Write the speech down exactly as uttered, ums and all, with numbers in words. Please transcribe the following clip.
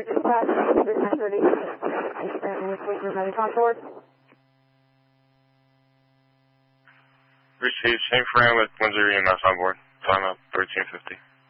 dispatch, nine thirty, and with Wake Medic on board. Received, same frame with one zero E M S on board. Time up thirteen fifty.